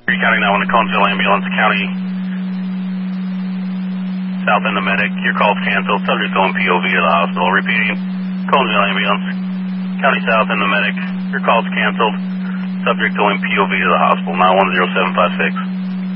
County 911 to Conesville Ambulance, County South End the medic. Your call's canceled. Subject going POV to the hospital. Repeating. Conesville Ambulance, County South End the medic. Your call's canceled. Subject going POV to the hospital. 910756.